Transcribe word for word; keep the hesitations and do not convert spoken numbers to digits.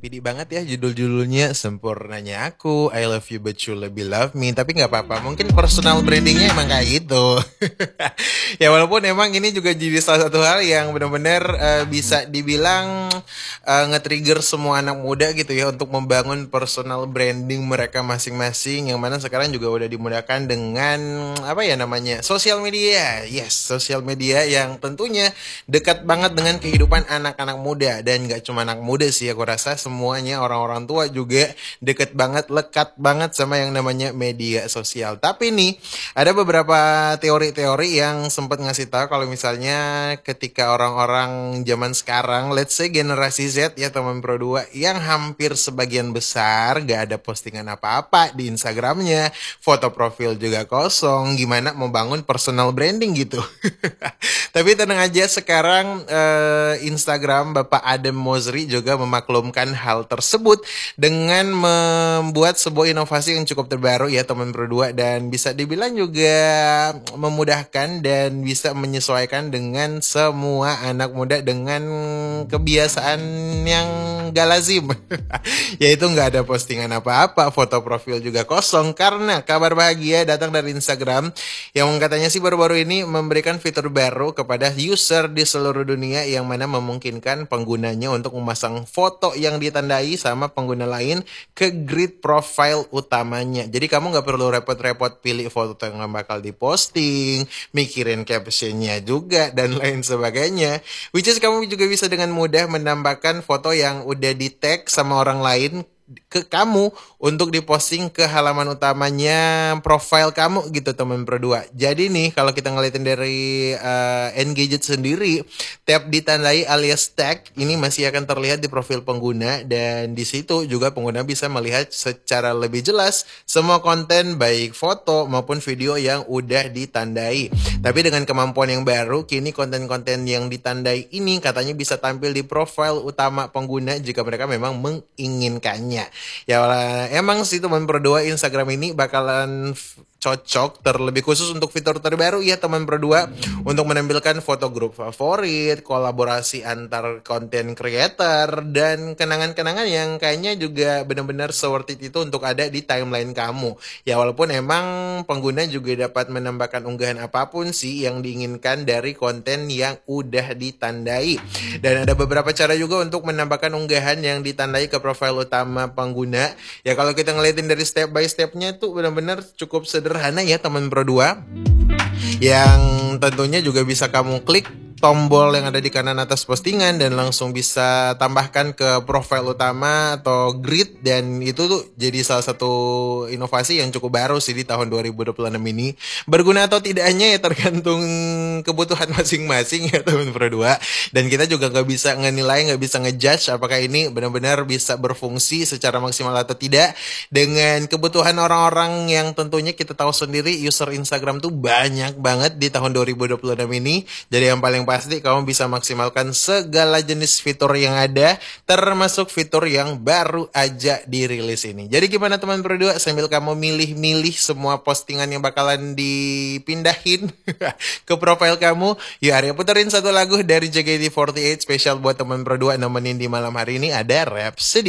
pidi banget ya judul-judulnya. Sempurnanya aku, I love you but you lebih love me. Tapi nggak apa-apa, mungkin personal brandingnya emang kayak gitu. Ya walaupun emang ini juga jadi salah satu hal yang benar-benar eh, bisa dibilang eh, nge-trigger semua anak muda gitu ya untuk membangun personal branding mereka masing-masing, yang mana sekarang juga udah dimudahkan dengan apa ya namanya, sosial media. Yes, sosial media yang tentunya dekat banget dengan kehidupan anak-anak muda. Dan gak cuma anak muda sih, aku rasa semuanya, orang-orang tua juga deket banget, lekat banget sama yang namanya media sosial. Tapi nih, ada beberapa teori-teori yang sempat ngasih tahu kalau misalnya ketika orang-orang zaman sekarang, let's say generasi Z ya teman Pro dua, yang hampir sebagian besar gak ada postingan apa-apa di Instagramnya, foto profil juga kosong, gimana membangun personal branding gitu. Tapi tenang aja, sekarang eh, Instagram Bapak Adam Mosseri juga memaklumkan hal tersebut dengan membuat sebuah inovasi yang cukup terbaru ya teman Pro dua, dan bisa dibilang juga memudahkan dan bisa menyesuaikan dengan semua anak muda dengan kebiasaan yang gak lazim. Yaitu nggak ada postingan apa-apa, foto profil juga kosong, karena kabar bahagia datang dari Instagram yang katanya sih baru-baru ini memberikan fitur baru kepada user di seluruh dunia, yang mana memungkinkan penggunanya untuk memasang foto yang ditandai sama pengguna lain ke grid profile utamanya. Jadi kamu nggak perlu repot-repot pilih foto yang bakal diposting, mikirin captionnya juga, dan lain sebagainya. Which is kamu juga bisa dengan mudah menambahkan foto yang udah di tag sama orang lain ke kamu untuk diposting ke halaman utamanya profile kamu gitu teman Pro dua. Jadi nih kalau kita ngeliatin dari uh, Engadget sendiri, tab ditandai alias tag ini masih akan terlihat di profil pengguna, dan di situ juga pengguna bisa melihat secara lebih jelas semua konten baik foto maupun video yang udah ditandai. Tapi dengan kemampuan yang baru, kini konten-konten yang ditandai ini katanya bisa tampil di profil utama pengguna jika mereka memang menginginkannya. Ya emang sih teman Pro dua, Instagram ini bakalan cocok terlebih khusus untuk fitur terbaru ya teman Pro dua, untuk menampilkan foto grup favorit, kolaborasi antar konten creator, dan kenangan-kenangan yang kayaknya juga benar-benar worth it itu untuk ada di timeline kamu. Ya walaupun emang pengguna juga dapat menambahkan unggahan apapun sih yang diinginkan dari konten yang udah ditandai. Dan ada beberapa cara juga untuk menambahkan unggahan yang ditandai ke profil utama pengguna. Ya kalau kita ngeliatin dari step by stepnya tuh benar-benar cukup sederhana ya teman Pro dua, yang tentunya juga bisa kamu klik tombol yang ada di kanan atas postingan dan langsung bisa tambahkan ke profil utama atau grid, dan itu tuh jadi salah satu inovasi yang cukup baru sih di tahun dua ribu dua puluh enam ini. Berguna atau tidaknya ya tergantung kebutuhan masing-masing ya teman Pro dua, dan kita juga nggak bisa ngenilai, nggak bisa ngejudge apakah ini benar-benar bisa berfungsi secara maksimal atau tidak dengan kebutuhan orang-orang yang tentunya kita tahu sendiri user Instagram tuh banyak banget di tahun dua ribu dua puluh enam ini. Jadi yang paling pasti kamu bisa maksimalkan segala jenis fitur yang ada, termasuk fitur yang baru aja dirilis ini. Jadi gimana teman Pro dua, sambil kamu milih-milih semua postingan yang bakalan dipindahin ke profil kamu, yuk Arya puterin satu lagu dari J K T empat delapan spesial buat teman Pro dua nemenin di malam hari ini. Ada Rhapsody.